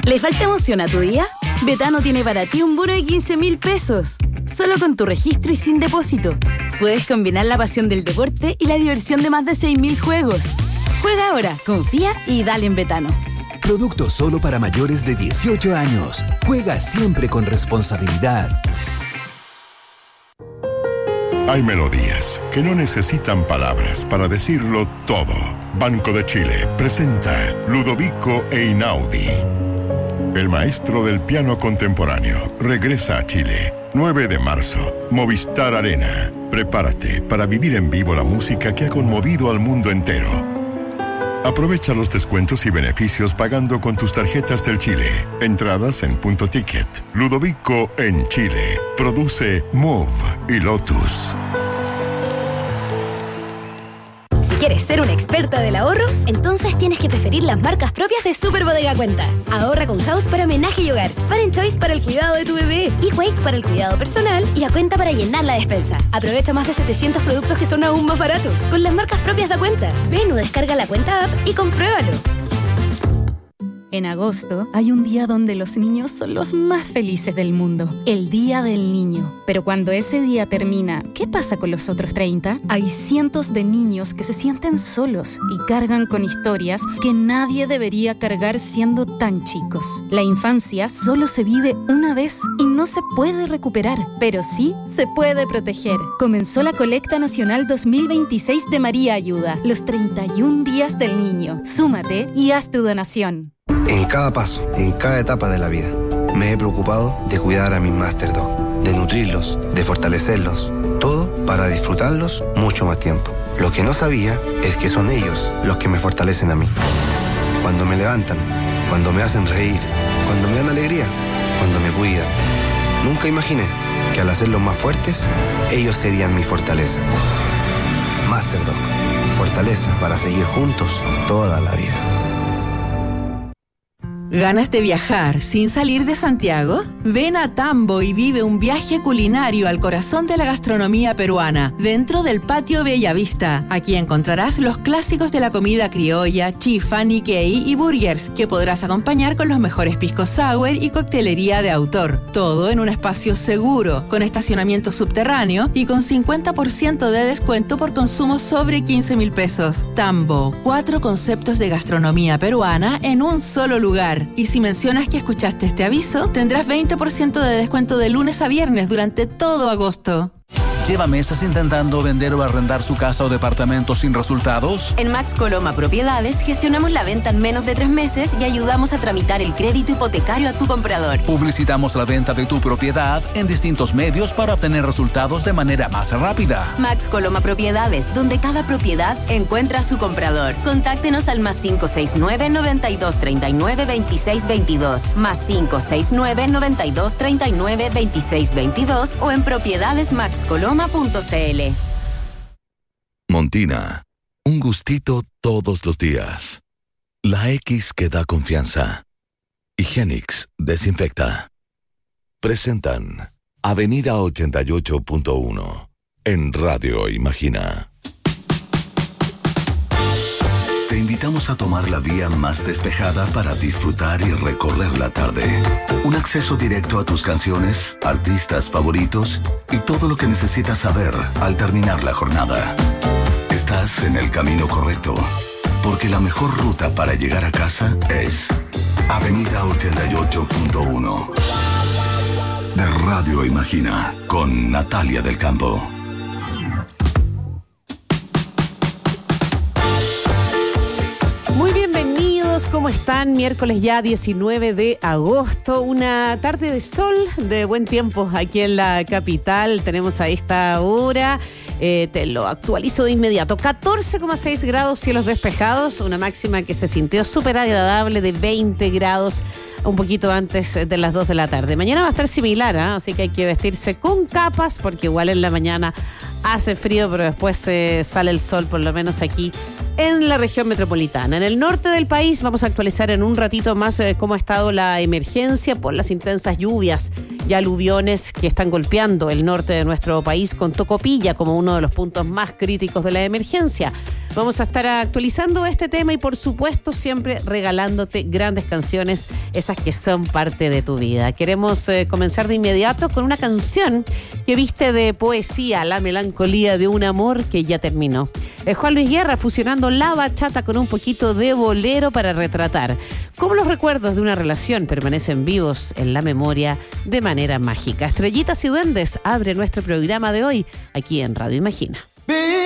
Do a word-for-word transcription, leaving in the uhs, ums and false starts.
¿Le falta emoción a tu día? Betano tiene para ti un bono de quince mil pesos. Solo con tu registro y sin depósito. Puedes combinar la pasión del deporte y la diversión de más de seis mil juegos. Juega ahora, confía y dale en Betano. Producto solo para mayores de dieciocho años. Juega siempre con responsabilidad. Hay melodías que no necesitan palabras para decirlo todo. Banco de Chile presenta Ludovico Einaudi. El maestro del piano contemporáneo regresa a Chile. nueve de marzo, Movistar Arena. Prepárate para vivir en vivo la música que ha conmovido al mundo entero. Aprovecha los descuentos y beneficios pagando con tus tarjetas del Chile. Entradas en Punto Ticket. Ludovico en Chile. Produce Move y Lotus. Si quieres ser una experta del ahorro, entonces tienes que preferir las marcas propias de Super Bodega Cuenta. Ahorra con House para homenaje y hogar, Parent Choice para el cuidado de tu bebé, eQuake para el cuidado personal y A Cuenta para llenar la despensa. Aprovecha más de setecientos productos que son aún más baratos con las marcas propias de Cuenta. Ven o descarga la Cuenta app y compruébalo. En agosto hay un día donde los niños son los más felices del mundo, el Día del Niño. Pero cuando ese día termina, ¿qué pasa con los otros treinta? Hay cientos de niños que se sienten solos y cargan con historias que nadie debería cargar siendo tan chicos. La infancia solo se vive una vez y no se puede recuperar, pero sí se puede proteger. Comenzó la Colecta Nacional dos mil veintiséis de María Ayuda, los treinta y un días del niño. Súmate y haz tu donación. En cada paso, en cada etapa de la vida, me he preocupado de cuidar a mis Master Dog, de nutrirlos, de fortalecerlos, todo para disfrutarlos mucho más tiempo. Lo que no sabía es que son ellos los que me fortalecen a mí. Cuando me levantan, cuando me hacen reír, cuando me dan alegría, cuando me cuidan. Nunca imaginé que al hacerlos más fuertes, ellos serían mi fortaleza. Master Dog, fortaleza para seguir juntos toda la vida. ¿Ganas de viajar sin salir de Santiago? Ven a Tambo y vive un viaje culinario al corazón de la gastronomía peruana, dentro del Patio Bellavista. Aquí encontrarás los clásicos de la comida criolla, chifa, nikkei y burgers, que podrás acompañar con los mejores piscos sour y coctelería de autor. Todo en un espacio seguro, con estacionamiento subterráneo y con cincuenta por ciento de descuento por consumo sobre quince mil pesos. Tambo, cuatro conceptos de gastronomía peruana en un solo lugar. Y si mencionas que escuchaste este aviso, tendrás veinte por ciento de descuento de lunes a viernes durante todo agosto. ¿Lleva meses intentando vender o arrendar su casa o departamento sin resultados? En Max Coloma Propiedades gestionamos la venta en menos de tres meses y ayudamos a tramitar el crédito hipotecario a tu comprador. Publicitamos la venta de tu propiedad en distintos medios para obtener resultados de manera más rápida. Max Coloma Propiedades, donde cada propiedad encuentra a su comprador. Contáctenos al más cinco seis nueve, noventa y dos, treinta y nueve, veintiséis veintidós, más cinco seis nueve, noventa y dos, treinta y nueve, veintiséis veintidós o en propiedades max coloma punto c l. Montina, un gustito todos los días. La X que da confianza. Higienix desinfecta. Presentan Avenida ochenta y ocho punto uno en Radio Imagina. Te invitamos a tomar la vía más despejada para disfrutar y recorrer la tarde. Un acceso directo a tus canciones, artistas favoritos y todo lo que necesitas saber al terminar la jornada. Estás en el camino correcto, porque la mejor ruta para llegar a casa es Avenida ochenta y ocho punto uno. De Radio Imagina, con Natalia del Campo. Muy bienvenidos, ¿cómo están? Miércoles ya diecinueve de agosto, una tarde de sol, de buen tiempo aquí en la capital. Tenemos a esta hora, eh, te lo actualizo de inmediato, catorce coma seis grados, cielos despejados, una máxima que se sintió súper agradable de veinte grados un poquito antes de las dos de la tarde. Mañana va a estar similar, ¿eh? Así que hay que vestirse con capas porque igual en la mañana hace frío, pero después eh, sale el sol, por lo menos aquí en la región metropolitana. En el norte del país vamos a actualizar en un ratito más eh, cómo ha estado la emergencia por las intensas lluvias y aluviones que están golpeando el norte de nuestro país, con Tocopilla como uno de los puntos más críticos de la emergencia. Vamos a estar actualizando este tema y por supuesto siempre regalándote grandes canciones, esas que son parte de tu vida. Queremos eh, comenzar de inmediato con una canción que viste de poesía, la melancolía de un amor que ya terminó. Es Juan Luis Guerra fusionando la bachata con un poquito de bolero para retratar cómo los recuerdos de una relación permanecen vivos en la memoria de manera mágica. Estrellitas y Duendes abre nuestro programa de hoy aquí en Radio Imagina.